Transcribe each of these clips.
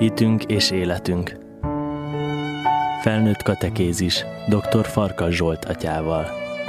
Hitünk és életünk. Felnőtt katekézis dr. Farkas Zsolt atyával.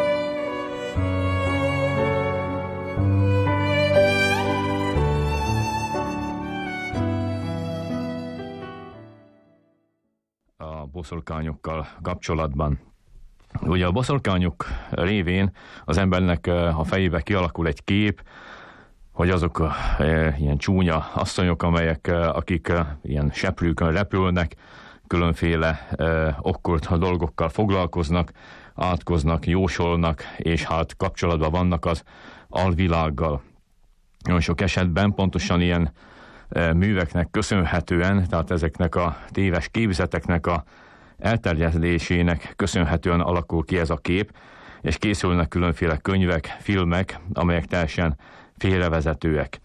A boszorkányokkal kapcsolatban. Ugye a boszorkányok révén az embernek a fejébe kialakul egy kép, hogy azok ilyen csúnya asszonyok, akik ilyen seprűkön repülnek, különféle okkult dolgokkal foglalkoznak, átkoznak, jósolnak, és hát kapcsolatban vannak az alvilággal. Nagyon sok esetben pontosan ilyen műveknek köszönhetően, tehát ezeknek a téves képzeteknek a elterjedésének köszönhetően alakul ki ez a kép, és készülnek különféle könyvek, filmek, amelyek teljesen félrevezetőek.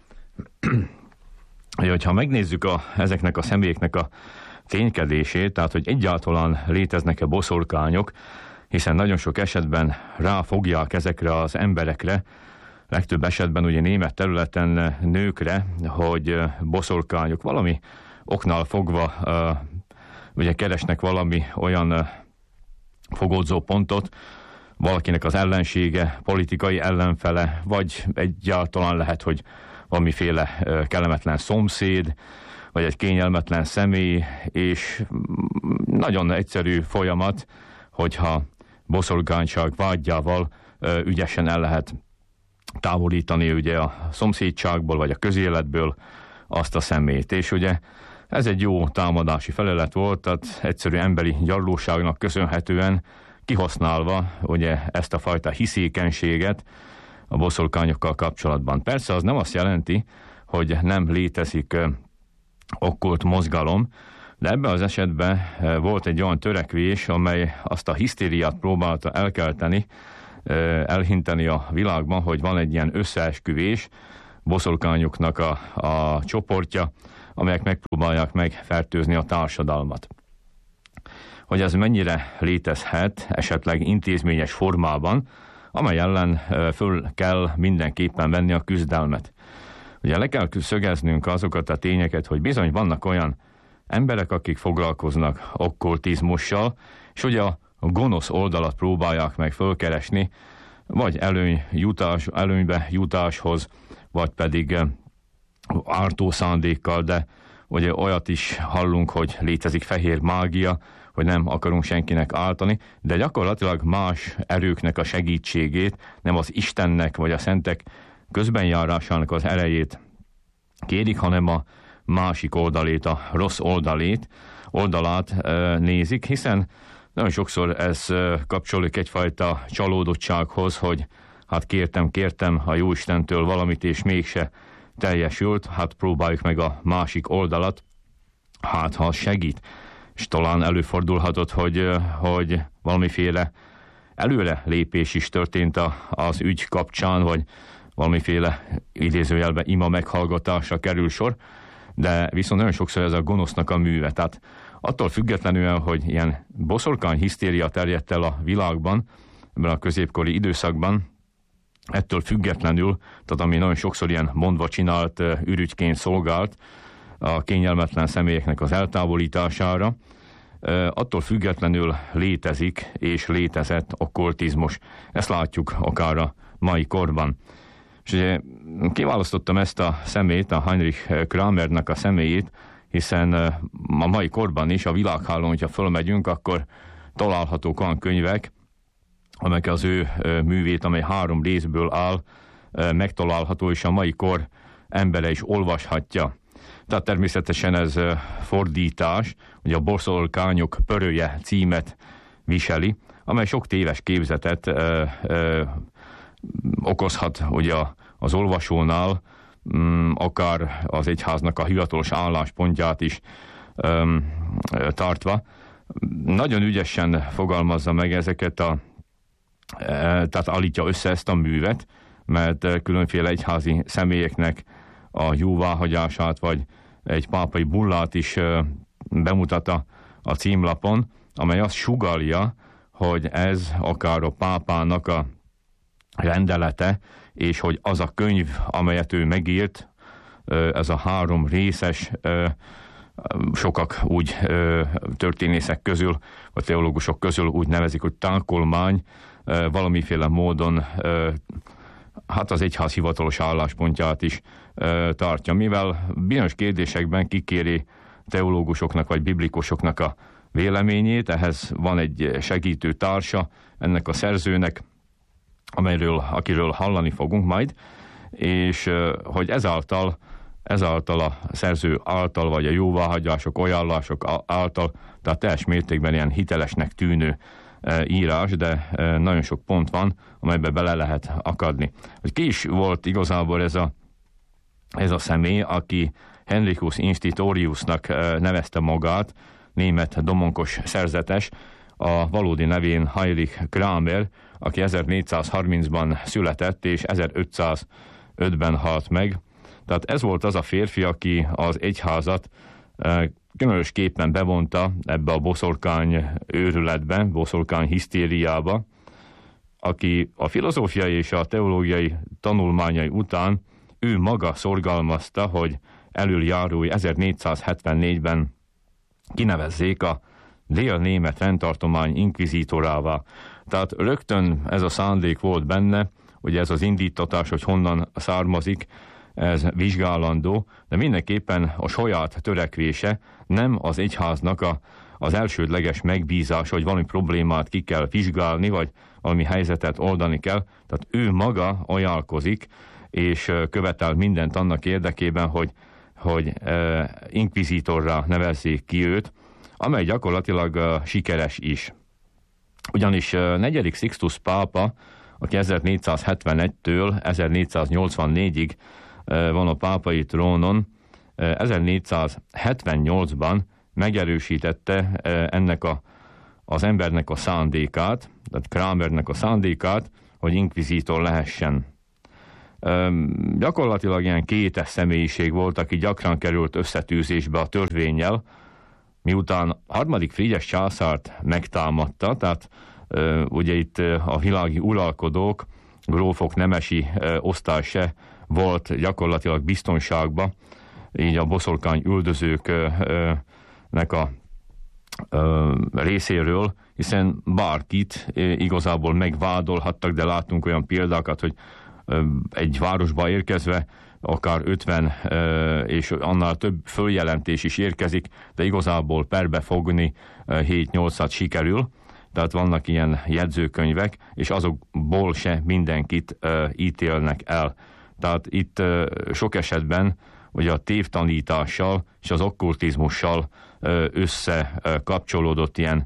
Ha megnézzük ezeknek a személyeknek a ténykedését, tehát hogy egyáltalán léteznek-e boszorkányok, hiszen nagyon sok esetben ráfogják ezekre az emberekre, legtöbb esetben ugye német területen nőkre, hogy boszorkányok valami oknál fogva ugye keresnek valami olyan fogódzó pontot, valakinek az ellensége, politikai ellenfele, vagy egyáltalán lehet, hogy valamiféle kellemetlen szomszéd, vagy egy kényelmetlen személy, és nagyon egyszerű folyamat, hogyha boszorkányság vágyával ügyesen el lehet távolítani ugye a szomszédságból, vagy a közéletből azt a személyt. És ugye ez egy jó támadási felelet volt, tehát egyszerű emberi gyarlóságnak köszönhetően kihasználva ugye ezt a fajta hiszékenységet a boszorkányokkal kapcsolatban. Persze az nem azt jelenti, hogy nem létezik okkult mozgalom, de ebben az esetben volt egy olyan törekvés, amely azt a hisztériát próbálta elkelteni, elhinteni a világban, hogy van egy ilyen összeesküvés, boszorkányoknak a csoportja, amelyek megpróbálják megfertőzni a társadalmat. Hogy ez mennyire létezhet, esetleg intézményes formában, amely ellen föl kell mindenképpen venni a küzdelmet. Ugye le kell szögeznünk azokat a tényeket, hogy bizony vannak olyan emberek, akik foglalkoznak okkultizmussal, és ugye a gonosz oldalat próbálják meg fölkeresni, vagy előnybe jutáshoz, vagy pedig ártó szándékkal, de ugye olyat is hallunk, hogy létezik fehér mágia, hogy nem akarunk senkinek ártani, de gyakorlatilag más erőknek a segítségét, nem az Istennek vagy a szentek közbenjárásának az erejét kérik, hanem a másik oldalét, a rossz oldalát nézik, hiszen nagyon sokszor ez kapcsolódik egyfajta csalódottsághoz, hogy hát kértem a Jóistentől valamit, és mégse teljesült, hát próbáljuk meg a másik oldalat, hát ha segít. És talán előfordulhatott, hogy valamiféle előre lépés is történt az ügy kapcsán, vagy valamiféle idézőjelben ima meghallgatásra kerül sor, de viszont nagyon sokszor ez a gonosznak a műve. Tehát attól függetlenül, hogy ilyen boszorkány hisztéria terjedt el a világban, ebben a középkori időszakban, ettől függetlenül, tehát ami nagyon sokszor ilyen mondva csinált ürügyként szolgált a kényelmetlen személyeknek az eltávolítására, attól függetlenül létezik és létezett okkultizmus. Ezt látjuk akár a mai korban. És ugye kiválasztottam ezt a személyt, a Heinrich Kramernek a személyét, hiszen a mai korban is a világhálón, hogyha fölmegyünk, akkor találhatók olyan könyvek, amelyek az ő művét, amely 3 részből áll, megtalálható, és a mai kor embere is olvashatja. Tehát természetesen ez fordítás, hogy a boszorkányok pörője címet viseli, amely sok téves képzetet okozhat ugye az olvasónál, akár az egyháznak a hivatalos álláspontját is tartva. Nagyon ügyesen fogalmazza meg ezeket tehát állítja össze ezt a művet, mert különféle egyházi személyeknek a jóváhagyását, vagy egy pápai bullát is bemutat a címlapon, amely azt sugallja, hogy ez akár a pápának a rendelete, és hogy az a könyv, amelyet ő megírt, ez a 3 részes sokak úgy történészek közül, vagy teológusok közül úgy nevezik, hogy tánkolmány, valamiféle módon hát az egyház hivatalos álláspontját is tartja, mivel bizonyos kérdésekben kikéri teológusoknak vagy biblikusoknak a véleményét, ehhez van egy segítő társa ennek a szerzőnek, akiről hallani fogunk majd, és hogy ezáltal a szerző által, vagy a jóváhagyások, ajánlások által, tehát teljes mértékben ilyen hitelesnek tűnő írás, de nagyon sok pont van, amelybe bele lehet akadni. Hogy ki is volt igazából ez a személy, aki Henricus Institoriusnak nevezte magát, német domonkos szerzetes, a valódi nevén Heinrich Kramer, aki 1430-ban született, és 1505-ben halt meg. Tehát ez volt az a férfi, aki az egyházat különösképpen bevonta ebbe a boszorkány őrületbe, boszorkány hisztériába, aki a filozófiai és a teológiai tanulmányai után ő maga szorgalmazta, hogy elöljárói 1474-ben kinevezzék a dél-német rendtartomány inkvizítorává. Tehát rögtön ez a szándék volt benne, ugye ez az indítatás, hogy honnan származik, ez vizsgálandó, de mindenképpen a saját törekvése, nem az egyháznak az elsődleges megbízás, hogy valami problémát ki kell vizsgálni, vagy valami helyzetet oldani kell. Tehát ő maga ajánlkozik, és követel mindent annak érdekében, hogy inkvizítorra nevezzék ki őt, amely gyakorlatilag sikeres is. Ugyanis 4. Sixtus pápa, aki 1471-től 1484-ig van a pápai trónon, 1478-ban megerősítette ennek az embernek a szándékát, tehát Kramernek a szándékát, hogy inkvizítor lehessen. Gyakorlatilag ilyen kétes személyiség volt, aki gyakran került összetűzésbe a törvénnyel, miután harmadik Frigyes császárt megtámadta, tehát ugye itt a világi uralkodók, grófok, nemesi osztály se volt gyakorlatilag biztonságban, így a boszorkány üldözőknek a részéről, hiszen bárkit igazából megvádolhattak, de láttunk olyan példákat, hogy egy városba érkezve akár 50 és annál több följelentés is érkezik, de igazából perbe fogni 7-8-at sikerül. Tehát vannak ilyen jegyzőkönyvek, és azokból se mindenkit ítélnek el. Tehát itt sok esetben ugye a tévtanítással és az okkultizmussal összekapcsolódott ilyen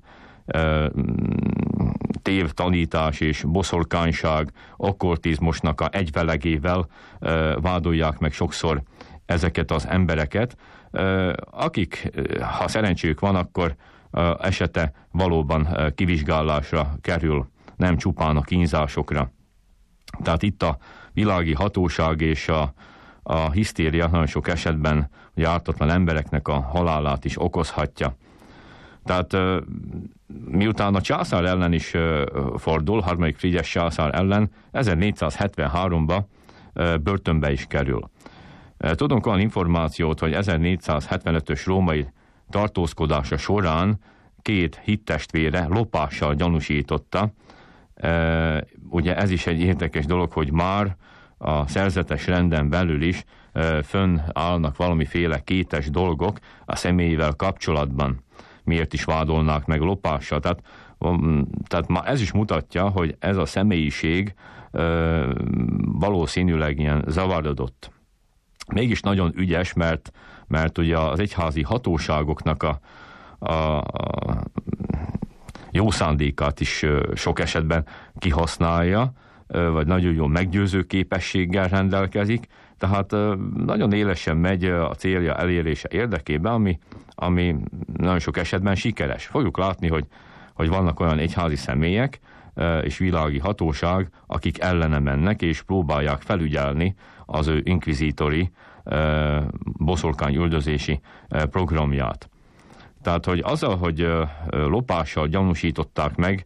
tévtanítás és boszorkányság, okkultizmusnak a egyvelegével vádolják meg sokszor ezeket az embereket, akik, ha szerencséjük van, akkor esete valóban kivizsgálásra kerül, nem csupán a kínzásokra. Tehát itt a világi hatóság és a hisztéria nagyon sok esetben ugye ártatlan embereknek a halálát is okozhatja. Tehát miután a császár ellen is fordul, harmadik Frigyes császár ellen, 1473-ban börtönbe is kerül. Tudunk olyan információt, hogy 1475-ös római tartózkodása során 2 hittestvére lopással gyanúsította. Ugye ez is egy érdekes dolog, hogy már a szerzetes renden belül is fönnállnak valamiféle kétes dolgok a személyével kapcsolatban. Miért is vádolnák meg lopással? Tehát már ez is mutatja, hogy ez a személyiség valószínűleg ilyen zavarodott. Mégis nagyon ügyes, mert ugye az egyházi hatóságoknak a jó szándékát is sok esetben kihasználja, vagy nagyon jó meggyőző képességgel rendelkezik, tehát nagyon élesen megy a célja elérése érdekében, ami nagyon sok esetben sikeres. Fogjuk látni, hogy vannak olyan egyházi személyek és világi hatóság, akik ellene mennek és próbálják felügyelni az ő inkvizítori boszorkány üldözési programját. Tehát, hogy azzal, hogy lopással gyanúsították meg,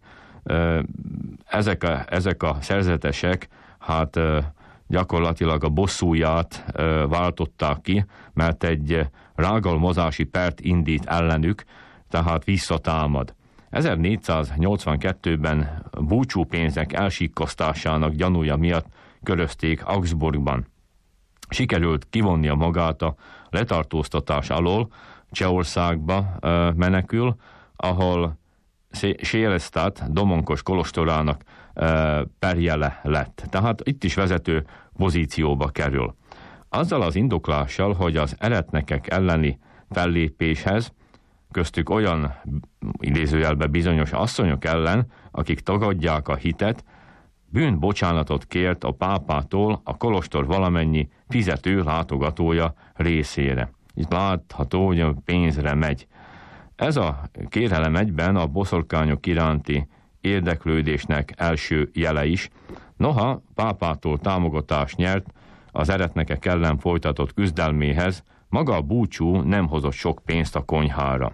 ezek a szerzetesek, gyakorlatilag a bosszúját váltották ki, mert egy rágalmazási pert indít ellenük, tehát visszatámad. 1482-ben búcsúpénzek elsikkoztásának gyanúja miatt körözték Augsburgban. Sikerült kivonnia magát a letartóztatás alól, Csehországba menekül, ahol Sélestat Domonkos kolostorának perjele lett. Tehát itt is vezető pozícióba kerül. Azzal az indoklással, hogy az eretnekek elleni fellépéshez, köztük olyan idézőjelbe bizonyos asszonyok ellen, akik tagadják a hitet, bűnbocsánatot kért a pápától a kolostor valamennyi fizető látogatója részére. Itt látható, hogy a pénzre megy. Ez a kérelem egyben a boszorkányok iránti érdeklődésnek első jele is, noha pápától támogatást nyert az eretnekek ellen folytatott küzdelméhez, maga a búcsú nem hozott sok pénzt a konyhára.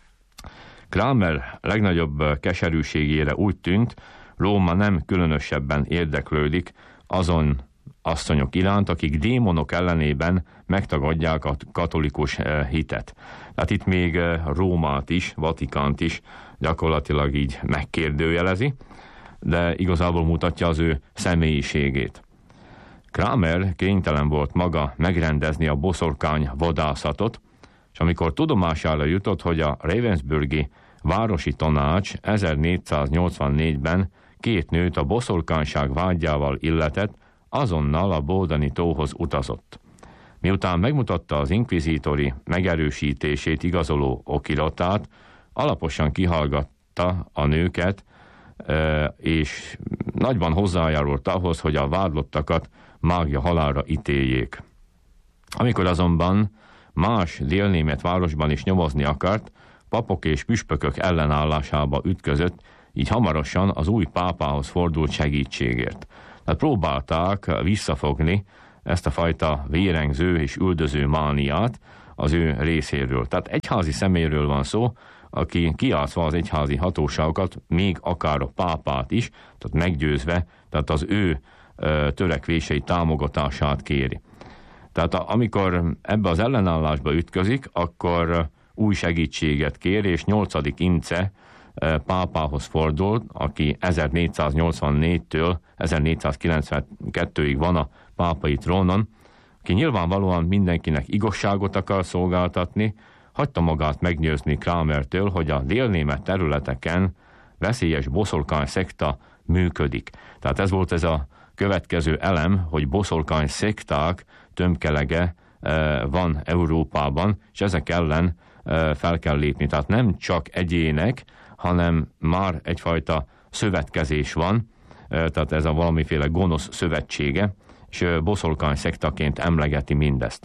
Kramer legnagyobb keserűségére úgy tűnt, Róma nem különösebben érdeklődik azon asszonyok iránt, akik démonok ellenében megtagadják a katolikus hitet. Tehát itt még Rómát is, Vatikánt is gyakorlatilag így megkérdőjelezi, de igazából mutatja az ő személyiségét. Kramer kénytelen volt maga megrendezni a boszorkány vadászatot, és amikor tudomására jutott, hogy a Ravensburgi városi tanács 1484-ben 2 nőt a boszorkányság vágyával illetett, azonnal a Bódeni tóhoz utazott. Miután megmutatta az inkvizítori megerősítését igazoló okiratát, alaposan kihallgatta a nőket, és nagyban hozzájárult ahhoz, hogy a vádlottakat mágia halálra ítéljék. Amikor azonban más délnémet városban is nyomozni akart, papok és püspökök ellenállásába ütközött, így hamarosan az új pápához fordult segítségért. Tehát próbálták visszafogni ezt a fajta vérengző és üldöző mániát az ő részéről. Tehát egyházi személyről van szó, aki kiátszva az egyházi hatóságokat, még akár a pápát is, tehát meggyőzve, tehát az ő törekvései támogatását kéri. Tehát amikor ebbe az ellenállásba ütközik, akkor új segítséget kér, és 8. Ince pápához fordult, aki 1484-től 1492-ig van a pápai trónon, aki nyilvánvalóan mindenkinek igazságot akar szolgáltatni, hagyta magát meggyőzni Kramertől, hogy a délnémet területeken veszélyes boszorkány szekta működik. Tehát ez volt ez a következő elem, hogy boszorkány szekták tömkelege van Európában, és ezek ellen fel kell lépni. Tehát nem csak egyének, hanem már egyfajta szövetkezés van, tehát ez a valamiféle gonosz szövetsége, és boszorkány szektaként emlegeti mindezt.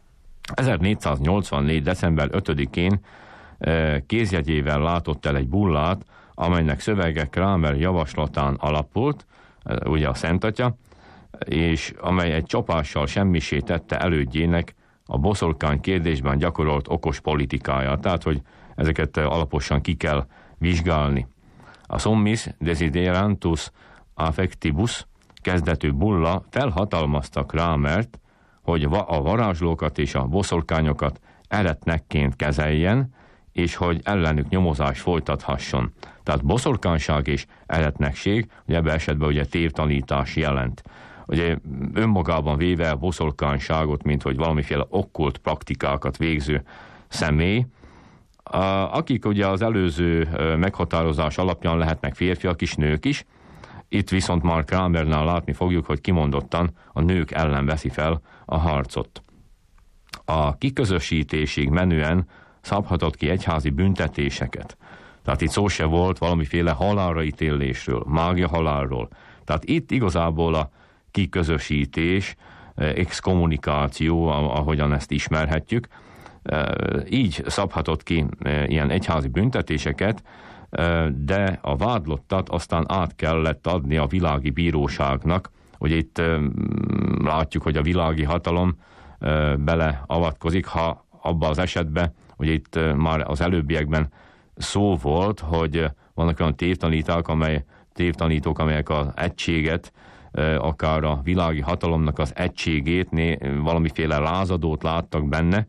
1484. december 5-én kézjegyével látott el egy bullát, amelynek szövege Kramer javaslatán alapult, ugye a Szentatya, és amely egy csapással semmisé tette elődjének a boszorkány kérdésben gyakorolt okos politikáját, tehát hogy ezeket alaposan ki kell vizsgálni. A Sommis Desiderantus Affectibus kezdetű bulla felhatalmazta Kramert, hogy a varázslókat és a boszorkányokat eretnekként kezeljen, és hogy ellenük nyomozás folytathasson. Tehát boszorkányság és eretnekség, hogy ebben esetben ugye tévtanítás jelent. Ugye önmagában véve a boszorkányságot, mint hogy valamiféle okkult praktikákat végző személy, akik ugye az előző meghatározás alapján lehetnek férfiak is, nők is, itt viszont már Kramernál látni fogjuk, hogy kimondottan a nők ellen veszi fel a harcot. A kiközösítésig menően szabhatott ki egyházi büntetéseket. Tehát itt szó se volt valamiféle halálra ítélésről, mágia halálról. Tehát itt igazából a kiközösítés, exkommunikáció, ahogyan ezt ismerhetjük, így szabhatott ki ilyen egyházi büntetéseket, de a vádlottat aztán át kellett adni a világi bíróságnak. Ugye itt látjuk, hogy a világi hatalom beleavatkozik, ha abba az esetben, ugye itt már az előbbiekben szó volt, hogy vannak olyan tévtanítók, amelyek az egységet, akár a világi hatalomnak az egységét, valamiféle lázadót láttak benne,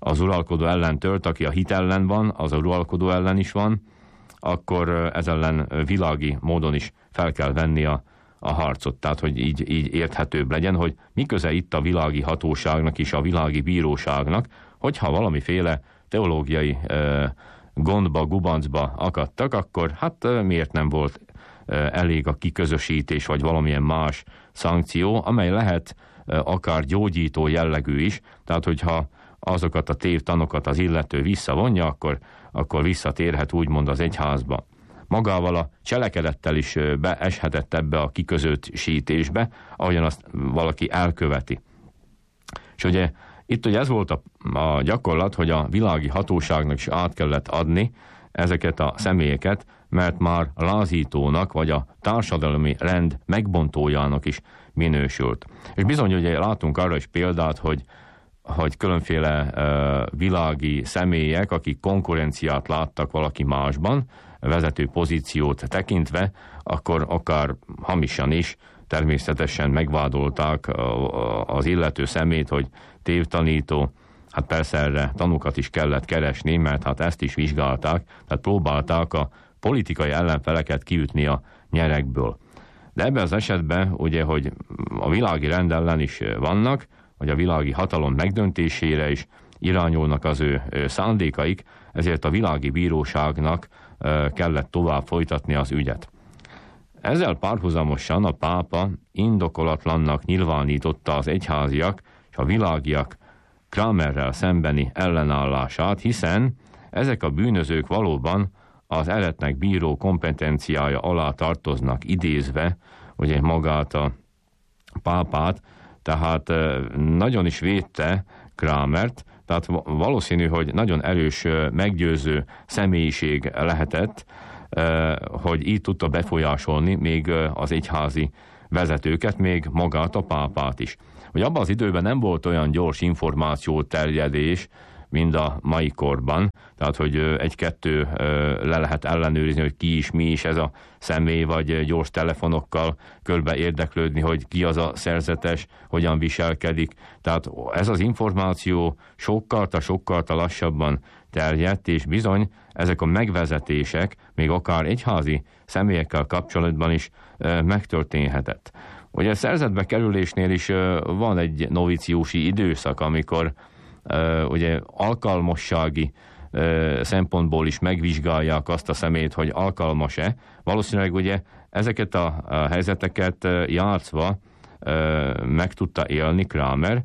az uralkodó ellen tört, aki a hit ellen van, az a uralkodó ellen is van, akkor ez ellen világi módon is fel kell venni a harcot. Tehát, hogy így érthetőbb legyen, hogy mi köze itt a világi hatóságnak és a világi bíróságnak, hogyha valamiféle teológiai gondba, gubancba akadtak, akkor hát miért nem volt elég a kiközösítés, vagy valamilyen más szankció, amely lehet akár gyógyító jellegű is, tehát hogyha azokat a tévtanokat az illető visszavonja, akkor visszatérhet úgymond az egyházba. Magával a cselekedettel is beeshetett ebbe a kiközösítésbe, ahogyan azt valaki elköveti. És ugye itt ugye ez volt a gyakorlat, hogy a világi hatóságnak is át kellett adni ezeket a személyeket, mert már lázítónak, vagy a társadalmi rend megbontójának is minősült. És bizony, ugye látunk arra is példát, hogy különféle világi személyek, akik konkurenciát láttak valaki másban, vezető pozíciót tekintve, akkor akár hamisan is természetesen megvádolták az illető szemét, hogy tévtanító. Hát persze erre tanúkat is kellett keresni, mert hát ezt is vizsgálták, tehát próbálták a politikai ellenfeleket kiütni a nyerekből. De ebben az esetben ugye, hogy a világi rend ellen is vannak, vagy a világi hatalom megdöntésére is irányulnak az ő szándékaik, ezért a világi bíróságnak kellett tovább folytatni az ügyet. Ezzel párhuzamosan a pápa indokolatlannak nyilvánította az egyháziak és a világiak Kramerrel szembeni ellenállását, hiszen ezek a bűnözők valóban az eretnek bíró kompetenciája alá tartoznak, idézve ugye magát a pápát, tehát nagyon is védte Kramert, tehát valószínű, hogy nagyon erős, meggyőző személyiség lehetett, hogy így tudta befolyásolni még az egyházi vezetőket, még magát a pápát is. Hogy abban az időben nem volt olyan gyors információ terjedés, mint a mai korban, tehát hogy egy-kettő le lehet ellenőrizni, hogy ki is, mi is ez a személy, vagy gyors telefonokkal körbe érdeklődni, hogy ki az a szerzetes, hogyan viselkedik. Tehát ez az információ sokkal lassabban terjedt, és bizony ezek a megvezetések még akár egyházi személyekkel kapcsolatban is megtörténhetett. Ugye a szerzetbe kerülésnél is van egy noviciusi időszak, amikor ugye alkalmassági szempontból is megvizsgálják azt a személyt, hogy alkalmas-e. Valószínűleg ugye ezeket a helyzeteket játszva meg tudta élni Kramer,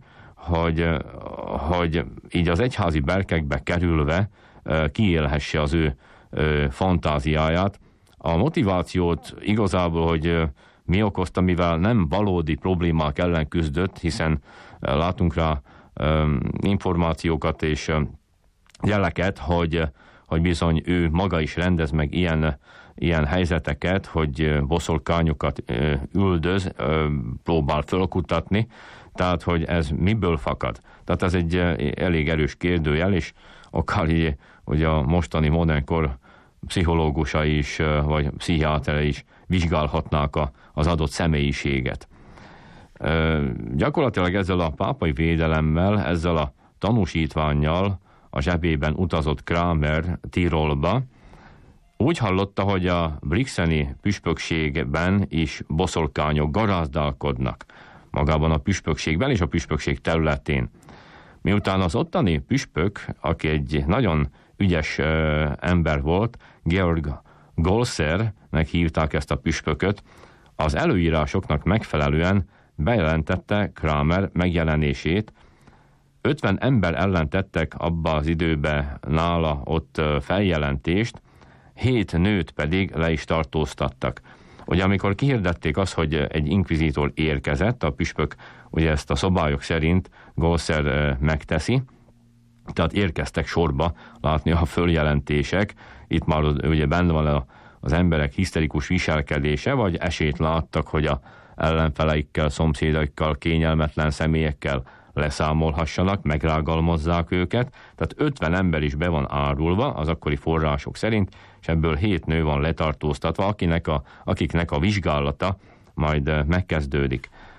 hogy így az egyházi berkekbe kerülve kiélhesse az ő fantáziáját. A motivációt igazából, hogy mi okozta, mivel nem valódi problémák ellen küzdött, hiszen látunk rá információkat és jeleket, hogy bizony ő maga is rendez meg ilyen helyzeteket, hogy boszorkányokat üldöz, próbál fölkutatni, tehát hogy ez miből fakad. Tehát ez egy elég erős kérdőjel, és akár így, hogy a mostani modernkor pszichológusai is, vagy pszichiátere is vizsgálhatnák az adott személyiséget. Gyakorlatilag ezzel a pápai védelemmel, ezzel a tanúsítvánnyal a zsebében utazott Kramer Tirolba. Úgy hallotta, hogy a brixeni püspökségben is boszorkányok garázdálkodnak, magában a püspökségben és a püspökség területén. Miután az ottani püspök, aki egy nagyon ügyes ember volt, Georg Golszernek hívták ezt a püspököt, az előírásoknak megfelelően bejelentette Kramer megjelenését. 50 ember ellen tettek abba az időben nála ott feljelentést, 7 nőt pedig le is tartóztattak. Ugye amikor kihirdették azt, hogy egy inkvizítor érkezett, a püspök ugye ezt a szabályok szerint Golszer megteszi, tehát érkeztek sorba látni a följelentések, itt már ugye benne van az emberek hiszterikus viselkedése, vagy esélyt láttak, hogy a ellenfeleikkel, szomszédaikkal, kényelmetlen személyekkel leszámolhassanak, megrágalmazzák őket, tehát 50 ember is be van árulva az akkori források szerint, és ebből 7 nő van letartóztatva, akiknek a vizsgálata majd megkezdődik.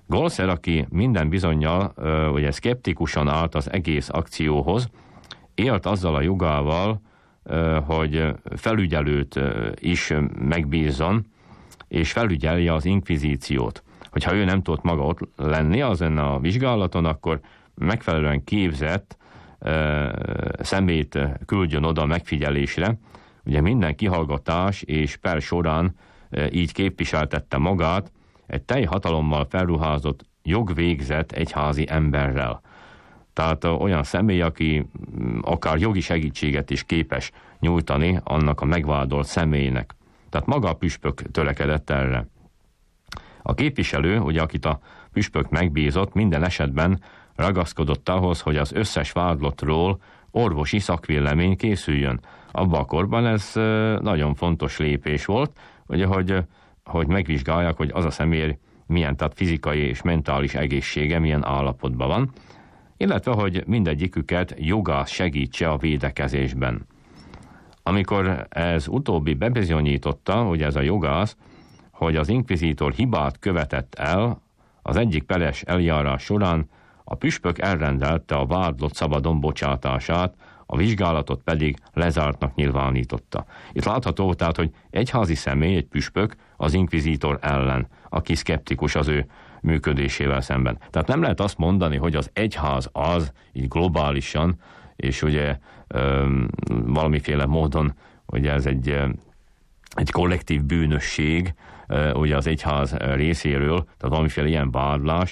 Golser, aki minden bizonnyal ugye szkeptikusan állt az egész akcióhoz, élt azzal a jogával, hogy felügyelőt is megbízzon, és felügyelje az inkvizíciót. Hogyha ő nem tudott maga ott lenni azon a vizsgálaton, akkor megfelelően képzett személyt küldjön oda megfigyelésre. Ugye minden kihallgatás és per során így képviseltette magát egy teljhatalommal felruházott jogvégzett egyházi emberrel. Tehát olyan személy, aki akár jogi segítséget is képes nyújtani annak a megvádolt személynek. Tehát maga a püspök törekedett erre. A képviselő, ugye akit a püspök megbízott, minden esetben ragaszkodott ahhoz, hogy az összes vádlottról orvosi szakvélemény készüljön. Abban a korban ez nagyon fontos lépés volt, ugye, hogy megvizsgálják, hogy az a személy milyen, tehát fizikai és mentális egészsége milyen állapotban van, illetve, hogy mindegyiküket jogász segítse a védekezésben. Amikor ez utóbbi bebizonyította, hogy ez a jogász, hogy az inkvizítor hibát követett el az egyik peres eljárás során, a püspök elrendelte a vádlott szabadon bocsátását, a vizsgálatot pedig lezártnak nyilvánította. Itt látható tehát, hogy egyházi személy, egy püspök az inkvizítor ellen, aki szkeptikus az ő működésével szemben. Tehát nem lehet azt mondani, hogy az egyház az, így globálisan, és ugye valamiféle módon, ugye ez egy kollektív bűnösség, ugye az egyház részéről, tehát valamiféle ilyen vádlás,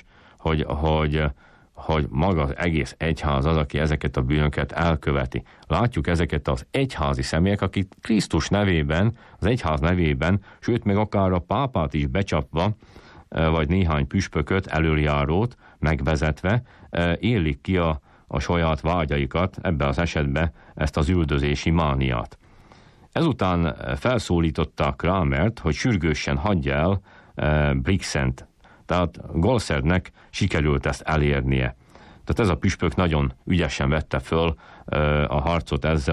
hogy maga az egész egyház az, aki ezeket a bűnöket elköveti. Látjuk ezeket az egyházi személyek, akik Krisztus nevében, az egyház nevében, sőt, még akár a pápát is becsapva, vagy néhány püspököt, elöljárót megvezetve, élik ki a saját vágyaikat, ebben az esetben ezt az üldözési mániát. Ezután felszólította Kramert, hogy sürgősen hagyja el Brixent. Tehát Golsernek sikerült ezt elérnie. Tehát ez a püspök nagyon ügyesen vette föl a harcot ezzel